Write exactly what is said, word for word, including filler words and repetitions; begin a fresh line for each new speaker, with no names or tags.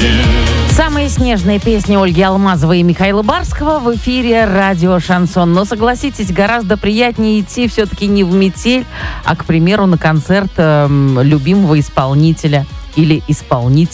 Самые снежные песни Ольги Алмазовой и Михаила Барского в эфире радио «Шансон». Но, согласитесь, гораздо приятнее идти все-таки не в метель, а, к примеру, на концерт э, любимого исполнителя или исполнителя.